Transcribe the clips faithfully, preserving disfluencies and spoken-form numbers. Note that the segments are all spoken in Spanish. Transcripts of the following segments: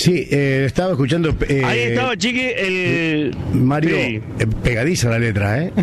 Sí, eh, estaba escuchando... Eh, Ahí estaba, Chiqui, el... Mario, sí. eh, pegadiza la letra, ¿eh?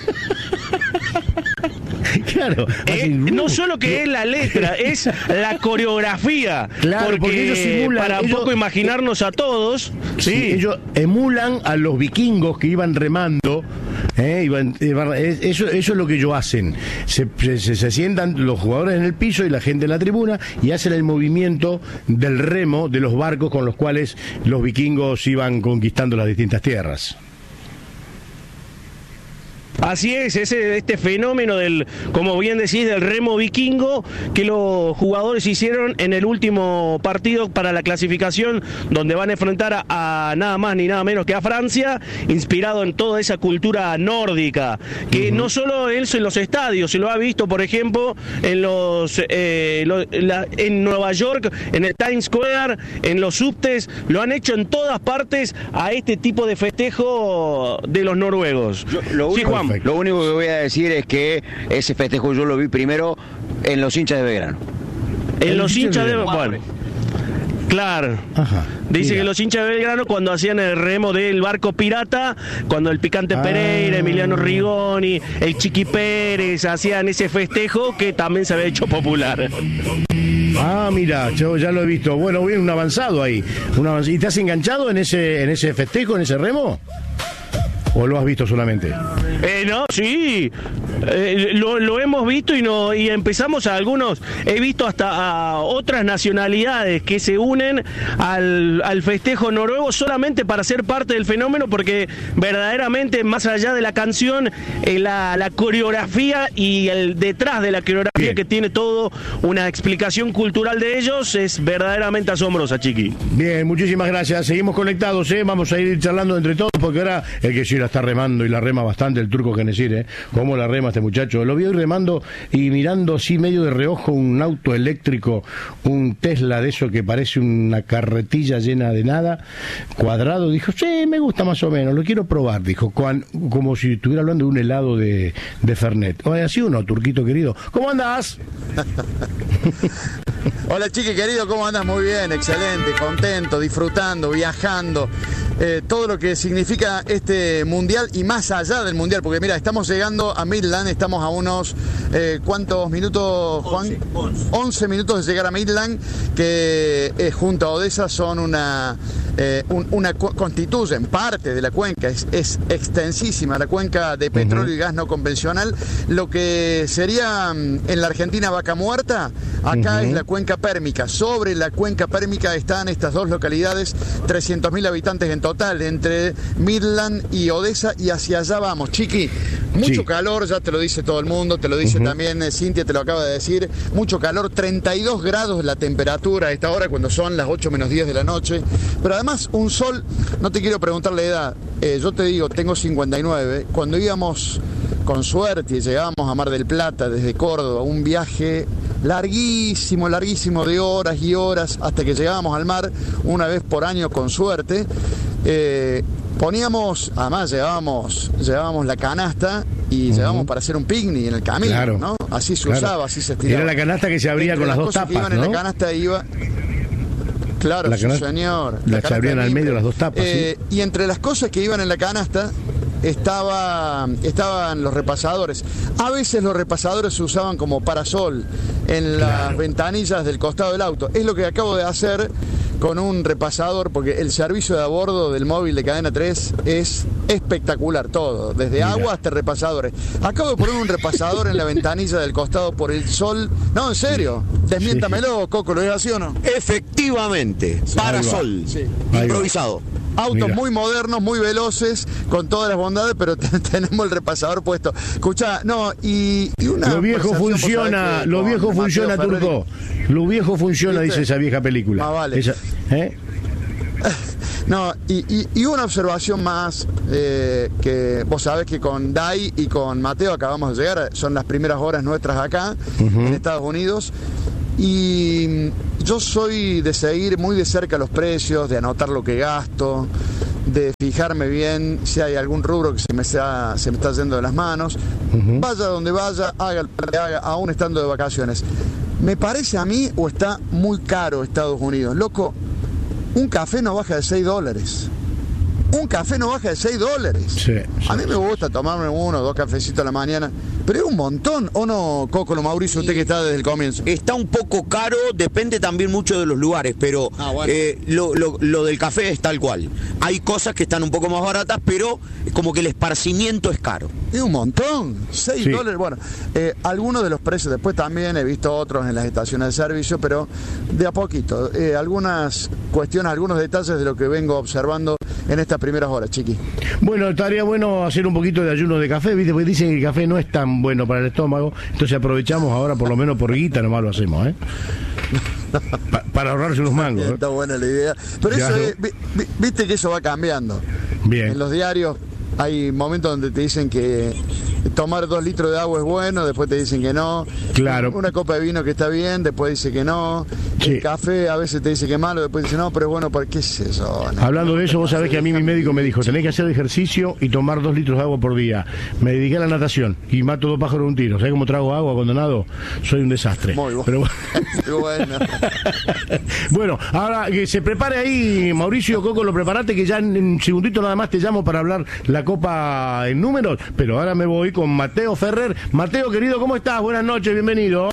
Claro. Eh, no solo que es la letra, es la coreografía. Claro, porque, porque ellos simulan... Para ellos, poco imaginarnos a todos. Sí, sí. Ellos emulan a los vikingos que iban remando. Eh, iban, iban, eso, eso es lo que ellos hacen. Se, se, se sientan los jugadores en el piso y la gente en la tribuna y hacen el movimiento del remo de los barcos con los cuales los vikingos iban conquistando las distintas tierras. Así es, ese, este fenómeno del, como bien decís, del remo vikingo que los jugadores hicieron en el último partido para la clasificación, donde van a enfrentar a, a nada más ni nada menos que a Francia, inspirado en toda esa cultura nórdica, que uh-huh. no solo eso en los estadios, se lo ha visto, por ejemplo, en los, eh, lo, la, en Nueva York, en el Times Square, en los subtes, lo han hecho en todas partes a este tipo de festejo de los noruegos. Yo, lo único, sí, Juan. Lo único que voy a decir es que ese festejo yo lo vi primero en los hinchas de Belgrano. En los hinchas de Belgrano. Bueno, claro. Ajá, dice mira. que los hinchas de Belgrano cuando hacían el remo del barco pirata, cuando el Picante ah. Pereira, Emiliano Rigoni, el Chiqui Pérez hacían ese festejo que también se había hecho popular. Ah, mira, yo ya lo he visto. Bueno, bien, un avanzado ahí. Un avanzado. ¿Y te has enganchado en ese, en ese festejo, en ese remo? ¿O lo has visto solamente? Eh, no, sí, eh, lo, lo hemos visto y no y empezamos a algunos, he visto hasta a otras nacionalidades que se unen al, al festejo noruego solamente para ser parte del fenómeno, porque verdaderamente más allá de la canción, eh, la, la coreografía y el detrás de la coreografía Bien. que tiene todo una explicación cultural de ellos es verdaderamente asombrosa, Chiqui. Bien, muchísimas gracias, seguimos conectados, ¿eh? Vamos a ir charlando entre todos porque ahora el que sí la está remando y la rema bastante, el turco Genesir, ¿eh? Cómo la rema este muchacho. Lo vi hoy remando y mirando así medio de reojo un auto eléctrico, un Tesla de eso que parece una carretilla llena de nada, cuadrado. Dijo, sí, me gusta más o menos, lo quiero probar. Dijo, cuan, como si estuviera hablando de un helado de, de Fernet. Oye, así uno, turquito querido. ¿Cómo andás? Hola, Chiqui querido, ¿cómo andas? Muy bien, excelente, contento, disfrutando, viajando. Eh, todo lo que significa este mundial y más allá del mundial, porque mira, estamos llegando a Midland, estamos a unos eh, ¿cuántos minutos, Juan? once minutos de llegar a Midland, que eh, junto a Odessa son una, eh, un, una constituyen parte de la cuenca, es, es extensísima la cuenca de petróleo uh-huh. y gas no convencional. Lo que sería en la Argentina Vaca Muerta, acá uh-huh. es la cuenca pérmica. Sobre la cuenca pérmica están estas dos localidades, trescientos mil habitantes en total, entre Midland y Odessa, y hacia allá vamos. Chiqui, mucho sí. calor, ya te lo dice todo el mundo, te lo dice uh-huh. también eh, Cintia, te lo acaba de decir, mucho calor, treinta y dos grados la temperatura a esta hora cuando son las ocho menos diez de la noche, pero además un sol, no te quiero preguntar la edad, eh, yo te digo, tengo cincuenta y nueve, cuando íbamos con suerte y llegábamos a Mar del Plata desde Córdoba, un viaje larguísimo, larguísimo de horas y horas hasta que llegábamos al mar una vez por año con suerte. Eh, poníamos, además llevábamos, llevábamos la canasta y uh-huh. llevábamos para hacer un picnic en el camino, claro. ¿no? Así se claro. usaba, así se estiraba. Era la canasta que se abría Entre con las, las dos tapas, que iban ¿no? en la canasta iba... Claro, la canasta, sí, señor. La, la se abrían al medio las dos tapas, eh, ¿sí? Y entre las cosas que iban en la canasta estaba, estaban los repasadores. A veces los repasadores se usaban como parasol en las claro. ventanillas del costado del auto. Es lo que acabo de hacer con un repasador, porque el servicio de a bordo del móvil de Cadena tres es espectacular, todo, desde Mira. agua hasta repasadores. Acabo de poner un repasador en la ventanilla del costado por el sol. No, en serio, desmiéntamelo, sí. Coco, ¿lo es así o no? Efectivamente, sí. parasol, sí. improvisado. Autos Mira. muy modernos, muy veloces, con todas las bondades, pero t- tenemos el repasador puesto. Escuchá, no, y, y una... Lo viejo funciona, lo viejo funciona, Turco. Lo viejo funciona, ¿viste? Dice esa vieja película. Más vale. Esa, ¿eh? No, y, y, y una observación más, eh, que vos sabés que con Dai y con Mateo acabamos de llegar, son las primeras horas nuestras acá, uh-huh. en Estados Unidos, y yo soy de seguir muy de cerca los precios, de anotar lo que gasto, de fijarme bien si hay algún rubro que se me, sea, se me está yendo de las manos. Uh-huh. Vaya donde vaya, haga lo que haga, aún estando de vacaciones. ¿Me parece a mí o está muy caro Estados Unidos? Loco, un café no baja de seis dólares. Un café no baja de seis dólares. Sí, sí, a mí me gusta tomarme uno o dos cafecitos a la mañana, pero es un montón, ¿o no, Coco, lo Mauricio, usted que está desde el comienzo? Está un poco caro, depende también mucho de los lugares, pero ah, bueno. eh, lo, lo, lo del café es tal cual. Hay cosas que están un poco más baratas, pero como que el esparcimiento es caro. Es un montón, seis Sí. dólares. Bueno, eh, algunos de los precios, después también he visto otros en las estaciones de servicio, pero de a poquito. Eh, algunas cuestiones, algunos detalles de lo que vengo observando en estas primeras horas, Chiqui. Bueno, estaría bueno hacer un poquito de ayuno de café, ¿viste? Porque dicen que el café no es tan bueno para el estómago, entonces aprovechamos ahora, por lo menos por guita, nomás lo hacemos, ¿eh? Pa- para ahorrarse unos mangos, ¿eh? Está buena la idea. Pero Ya eso, no. es, vi- vi- viste que eso va cambiando. Bien. En los diarios hay momentos donde te dicen que tomar dos litros de agua es bueno, después te dicen que no. Claro. Una copa de vino que está bien, después dice que no. Sí. El café a veces te dice que es malo, después dice no, pero es bueno, ¿para qué es eso? No. Hablando de eso, vos sabés que a mí mi médico me dijo, tenés que hacer ejercicio y tomar dos litros de agua por día. Me dediqué a la natación y mato dos pájaros de un tiro. ¿Sabés cómo trago agua cuando nado? Soy un desastre. Muy bueno. Pero bueno. Qué bueno. Bueno, ahora que se prepare ahí, Mauricio, Coco, lo preparaste, que ya en un segundito nada más te llamo para hablar la Copa en números, pero ahora me voy con Mateo Ferrer. Mateo, querido, ¿cómo estás? Buenas noches, bienvenido.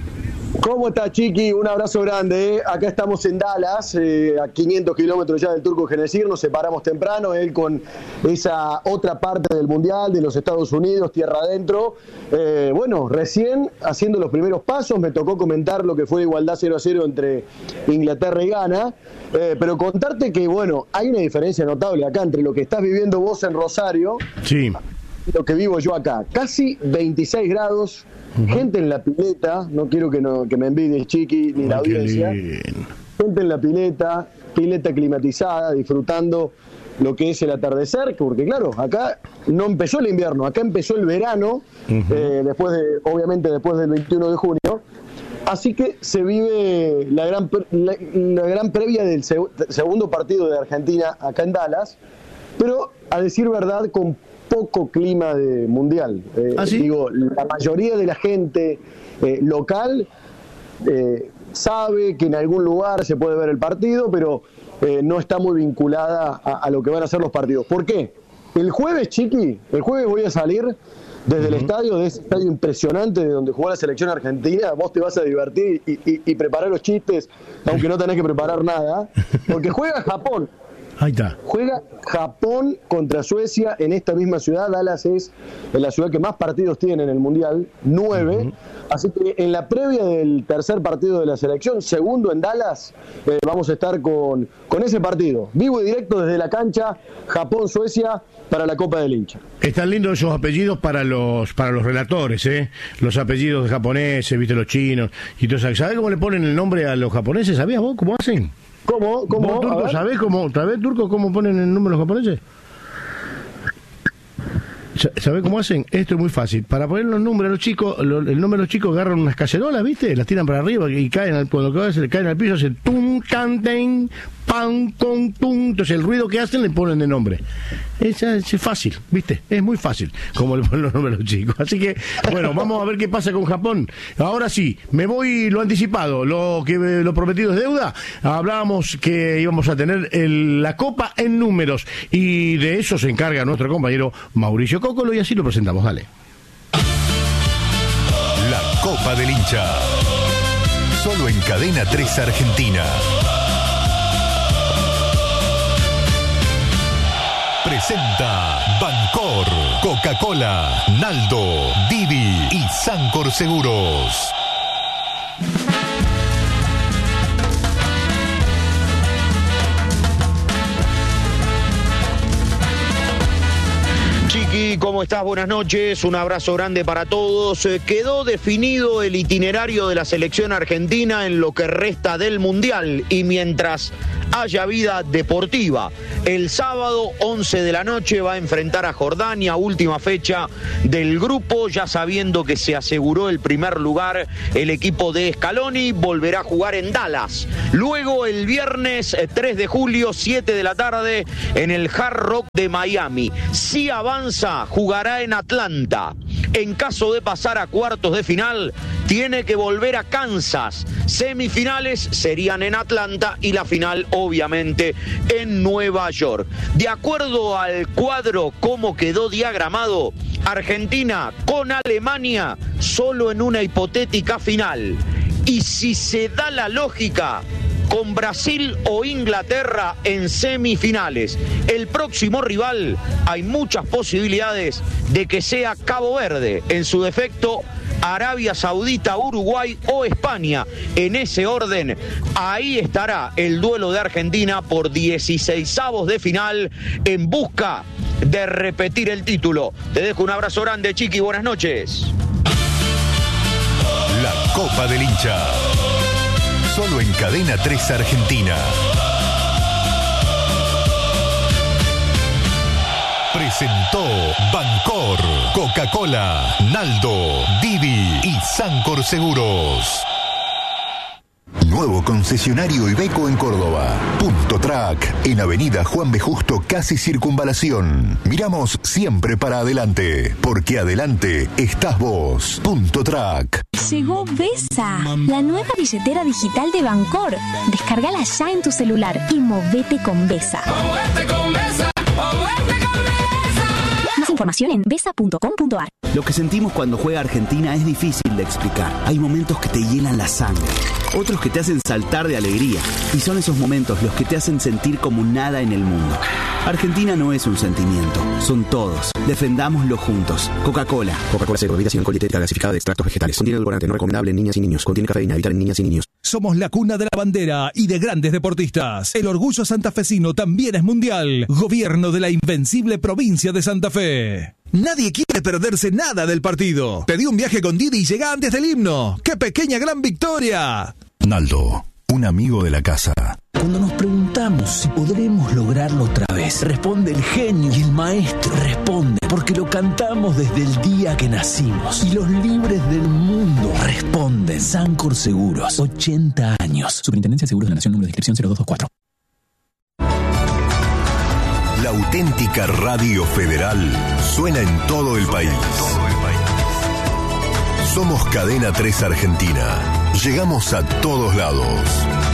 ¿Cómo está, Chiqui? Un abrazo grande. ¿eh? Acá estamos en Dallas, eh, a quinientos kilómetros ya del Turco Genesir. Nos separamos temprano, él con esa otra parte del Mundial, de los Estados Unidos, tierra adentro. Eh, bueno, recién haciendo los primeros pasos, me tocó comentar lo que fue igualdad cero a cero entre Inglaterra y Ghana. Eh, pero contarte que, bueno, hay una diferencia notable acá entre lo que estás viviendo vos en Rosario Sí. y lo que vivo yo acá. Casi veintiséis grados. Gente en la pileta, no quiero que, no, que me envidies, Chiqui, ni la Ay, qué audiencia. lindo. Gente en la pileta, pileta climatizada, disfrutando lo que es el atardecer, porque claro, acá no empezó el invierno, acá empezó el verano, uh-huh. eh, después de, obviamente después del veintiuno de junio. Así que se vive la gran, la, la gran previa del seg- segundo partido de Argentina acá en Dallas, pero a decir verdad con poco clima de mundial. Eh, ¿Ah, sí? Digo, la mayoría de la gente eh, local eh, sabe que en algún lugar se puede ver el partido, pero eh, no está muy vinculada a, a lo que van a ser los partidos. ¿Por qué? El jueves, Chiqui, el jueves voy a salir desde uh-huh. el estadio, de ese estadio impresionante de donde jugó la selección argentina. Vos te vas a divertir y, y, y preparar los chistes, aunque no tenés que preparar nada, porque juega Japón. Ahí está. Juega Japón contra Suecia en esta misma ciudad. Dallas es la ciudad que más partidos tiene en el Mundial, nueve. Uh-huh. Así que en la previa del tercer partido de la selección, segundo en Dallas, eh, vamos a estar con, con ese partido. Vivo y directo desde la cancha, Japón-Suecia, para la Copa del Hincha. Están lindos esos apellidos para los para los relatores, ¿eh? Los apellidos de japoneses, viste, los chinos. Y todo eso. ¿Sabés cómo le ponen el nombre a los japoneses? ¿Sabías vos cómo hacen? ¿Cómo? ¿Cómo? ¿Vos, Turco, sabés cómo, ¿sabés, Turco, cómo ponen el nombre los japoneses? ¿Sabés cómo hacen? Esto es muy fácil. Para poner los nombres a los chicos, lo, el nombre de los chicos agarran unas cacerolas, ¿viste? Las tiran para arriba y caen al, cuando se le caen al piso hacen tum, can, ten, pan, con, tum. Entonces el ruido que hacen le ponen de nombre. Es, es fácil, ¿viste? Es muy fácil como le ponen los nombres a los chicos. Así que, bueno, vamos a ver qué pasa con Japón. Ahora sí, me voy lo anticipado, lo que lo prometido es deuda. Hablábamos que íbamos a tener el, la Copa en números y de eso se encarga nuestro compañero Mauricio Cocolo y así lo presentamos. Dale. La Copa del Hincha. Solo en Cadena tres Argentina. Presenta Bancor, Coca-Cola, Naldo, Didi y Sancor Seguros. Chiqui, ¿cómo estás? Buenas noches, un abrazo grande para todos. Eh, quedó definido el itinerario de la selección argentina en lo que resta del Mundial y mientras haya vida deportiva, el sábado once de la noche va a enfrentar a Jordania, última fecha del grupo, ya sabiendo que se aseguró el primer lugar el equipo de Scaloni, volverá a jugar en Dallas. Luego el viernes tres de julio, siete de la tarde, en el Hard Rock de Miami. Si avanza Argentina jugará en Atlanta. En caso de pasar a cuartos de final, tiene que volver a Kansas. Semifinales serían en Atlanta y la final, obviamente, en Nueva York. De acuerdo al cuadro, cómo quedó diagramado, Argentina con Alemania solo en una hipotética final. Y si se da la lógica, con Brasil o Inglaterra en semifinales. El próximo rival, hay muchas posibilidades de que sea Cabo Verde, en su defecto Arabia Saudita, Uruguay o España. En ese orden, ahí estará el duelo de Argentina por dieciseisavos de final en busca de repetir el título. Te dejo un abrazo grande, Chiqui, buenas noches. La Copa del Hincha. Solo en Cadena tres Argentina. Presentó Bancor, Coca-Cola, Naldo, Didi y Sancor Seguros. Nuevo concesionario Iveco en Córdoba. Punto Track, en Avenida Juan B. Justo, casi Circunvalación. Miramos siempre para adelante, porque adelante estás vos. Punto Track. Llegó Vesa, la nueva billetera digital de Bancor. Descárgala ya en tu celular y movete con Vesa. ¡Movete con Vesa! ¡Movete con Vesa! Más información en vesa punto com punto ar. Lo que sentimos cuando juega Argentina es difícil de explicar. Hay momentos que te llenan la sangre, otros que te hacen saltar de alegría. Y son esos momentos los que te hacen sentir como nada en el mundo. Argentina no es un sentimiento, son todos. Defendámoslo juntos. Coca-Cola. Coca-Cola cero, bebida sin alcohol, dietética gasificada de extractos vegetales. Contiene edulcorante, no recomendable en niñas y niños. Contiene cafeína, evitar en niñas y niños. Somos la cuna de la bandera y de grandes deportistas. El orgullo santafesino también es mundial. Gobierno de la invencible provincia de Santa Fe. Nadie quiere perderse nada del partido. Pedí un viaje con Didi y llega antes del himno. ¡Qué pequeña gran victoria! Naldo, un amigo de la casa. Cuando nos preguntamos si podremos lograrlo otra vez, responde el genio y el maestro responde porque lo cantamos desde el día que nacimos. Y los libres del mundo responden. Sancor Seguros, ochenta años. Superintendencia de Seguros de la Nación, número de inscripción cero dos dos cuatro. La auténtica radio federal suena en todo el país. Somos Cadena tres Argentina. Llegamos a todos lados.